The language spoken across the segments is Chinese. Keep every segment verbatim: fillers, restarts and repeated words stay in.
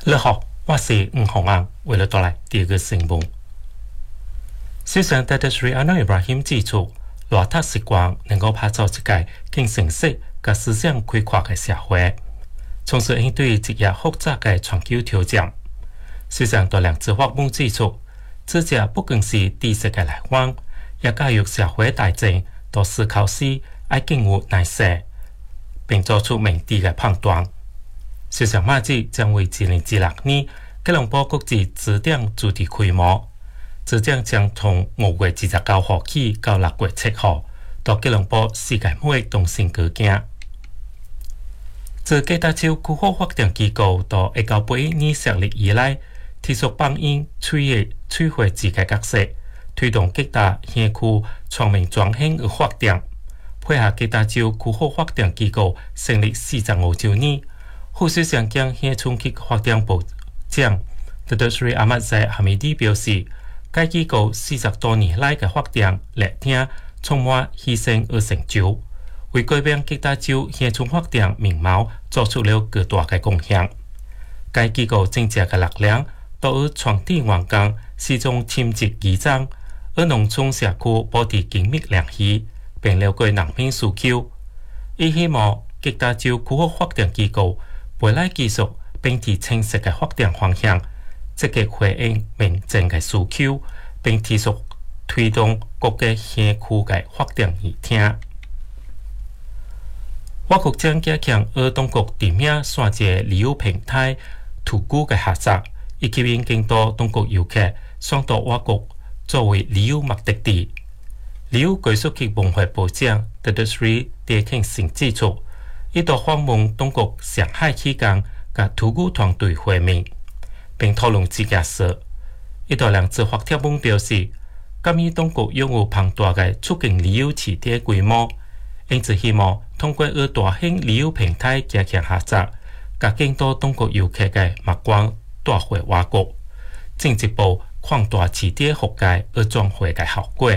你好，我是吴宏安，为了带来第二个新闻。首相 Datuk Seri Anwar Ibrahim 指出，邋遢习惯能够打造一个更成熟和思想开阔的社会，从事应对日益复杂的全球挑战。首相大量子发文指出，这者不仅是知识的来源，也教育社会大众在思考时要更有耐性，并做出明智的判断。首相马子将为二零二六年吉隆坡国际指定主题开幕，指定将从五月二十九号起到六月七号，到吉隆坡世界贸易中心举行。自吉打州区域发展机构到一九八一年成立以来，持续扮演催业催化剂的角色，推动吉打县区全面转型与发展。配合吉打州区域发展机构成立四十五周年。副首相兼县村区发展部长 Datuk Seri Ahmad Zahid Hamidi 表示，该机构四十多年来的发展历程充满牺牲与成就，为改变吉打州县村发展面貌做出了巨大的贡献。该机构真正的力量都与传递员工始终亲戚义长，与农村社区保持紧密联系，并了解人民需求。伊希望吉打州区域发展机构未来继续秉持清晰的发展方向，积极回应民众的需求，并持续推动各个县区的发展议题。我国将加强与当局地面线界旅游平台图古的合作，以吸引更多当局游客选到我国作为旅游目的地。旅游技术及文化部长 Datuk Seri Tee Keng Sin 指出，伊到访问当局上海期间，甲图古团队会面，并讨论自家事。伊到两次发帖文表示，鉴于当局拥有庞大的出境旅游市场规模，因此希望通过与大型旅游平台加强合作，甲更多当局游客的目光带回我国，进一步扩大市场覆盖与转化的效果。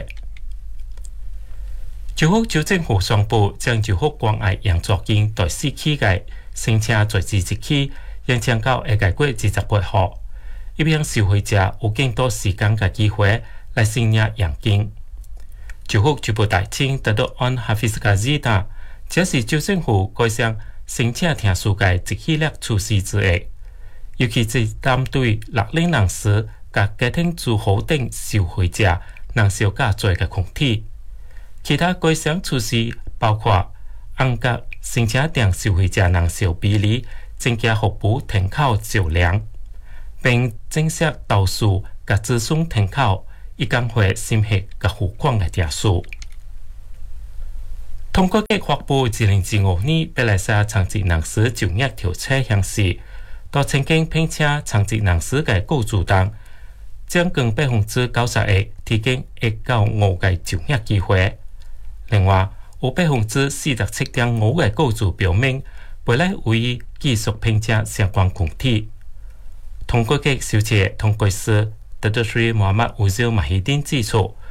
州府州政府宣布，将州府关爱杨作金第四期的申请在职日期延长到下个月二十八号，以便消费者有更多时间的机会来申领养金。州府局部大厅得到安哈菲斯卡兹达，这是州政府改善申请听数的一系列措施之一，尤其是针对六龄人士和家庭住户等消费者能少加侪的群体。其他改善措施包括按甲申请店消费者人数比例，增加服务停靠质量，并增设投诉甲咨询停靠以降低审核甲付款的条数。通过计发布二零二五年马来西亚残疾人士就业调查显示，到曾经聘请残疾人士的雇主当，将近百分之九十一提供一到五个就业机会。另外，有百分之四十七点五的雇主表明，未来有意继续聘请相关群体。通过计小姐通过师 Datuk Seri Muhammad Uzil Mahidin 指出，